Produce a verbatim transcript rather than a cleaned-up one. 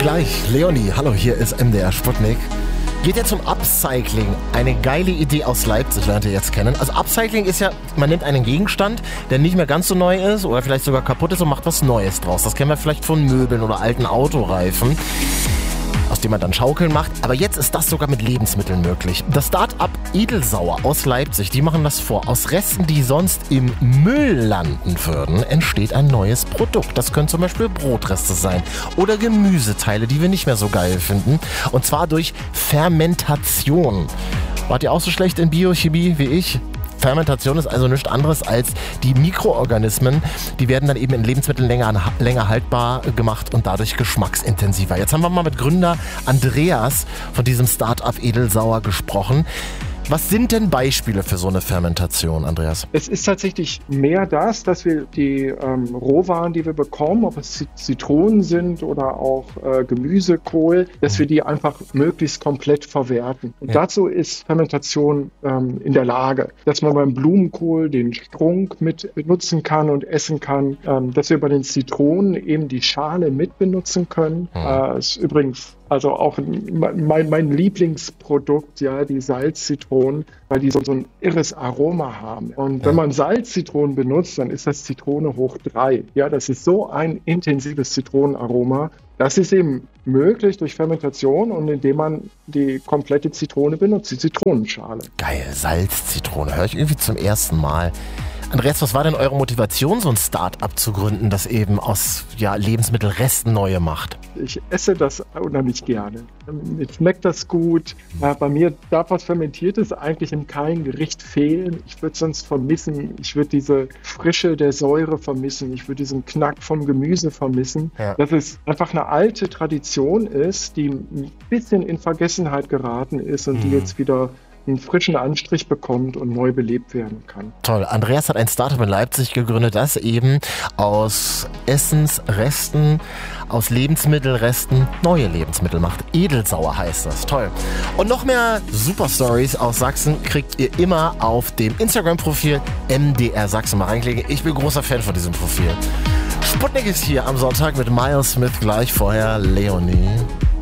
gleich. Leonie, hallo, hier ist M D R Sputnik. Geht ja zum Upcycling. Eine geile Idee aus Leipzig, lernt ihr jetzt kennen. Also Upcycling ist ja, man nimmt einen Gegenstand, der nicht mehr ganz so neu ist oder vielleicht sogar kaputt ist und macht was Neues draus. Das kennen wir vielleicht von Möbeln oder alten Autoreifen, aus dem man dann Schaukeln macht. Aber jetzt ist das sogar mit Lebensmitteln möglich. Das Start-up Edelsauer aus Leipzig, die machen das vor. Aus Resten, die sonst im Müll landen würden, entsteht ein neues Produkt. Das können zum Beispiel Brotreste sein oder Gemüseteile, die wir nicht mehr so geil finden. Und zwar durch Fermentation. Wart ihr auch so schlecht in Biochemie wie ich? Fermentation ist also nichts anderes als die Mikroorganismen, die werden dann eben in Lebensmitteln länger, länger haltbar gemacht und dadurch geschmacksintensiver. Jetzt haben wir mal mit Gründer Andreas von diesem Start-up Edelsauer gesprochen. Was sind denn Beispiele für so eine Fermentation, Andreas? Es ist tatsächlich mehr das, dass wir die ähm, Rohwaren, die wir bekommen, ob es Zitronen sind oder auch äh, Gemüse, Kohl, dass wir die einfach möglichst komplett verwerten. Und ja. dazu ist Fermentation ähm, in der Lage, dass man beim Blumenkohl den Strunk mit benutzen kann und essen kann, ähm, dass wir bei den Zitronen eben die Schale mit benutzen können. Hm. Äh, ist übrigens also auch mein, mein Lieblingsprodukt, ja, die Salzzitronen, weil die so, so ein irres Aroma haben. Und ja. wenn man Salzzitronen benutzt, dann ist das Zitrone hoch drei. Ja, das ist so ein intensives Zitronenaroma. Das ist eben möglich durch Fermentation und indem man die komplette Zitrone benutzt, die Zitronenschale. Geil, Salzzitrone, höre ich irgendwie zum ersten Mal. Andreas, was war denn eure Motivation, so ein Start-up zu gründen, das eben aus ja, Lebensmittelresten neue macht? Ich esse das unheimlich gerne. Mir schmeckt das gut. Ja, bei mir darf was Fermentiertes eigentlich in keinem Gericht fehlen. Ich würde es sonst vermissen. Ich würde diese Frische der Säure vermissen. Ich würde diesen Knack vom Gemüse vermissen. Ja. Dass es einfach eine alte Tradition ist, die ein bisschen in Vergessenheit geraten ist und mhm. die jetzt wieder einen frischen Anstrich bekommt und neu belebt werden kann. Toll. Andreas hat ein Startup in Leipzig gegründet, das eben aus Essensresten, aus Lebensmittelresten neue Lebensmittel macht. Edelsauer heißt das. Toll. Und noch mehr Super-Stories aus Sachsen kriegt ihr immer auf dem Instagram-Profil M D R Sachsen. Mal reinklicken. Ich bin großer Fan von diesem Profil. Sputnik ist hier am Sonntag mit Miles Smith, gleich vorher Leonie.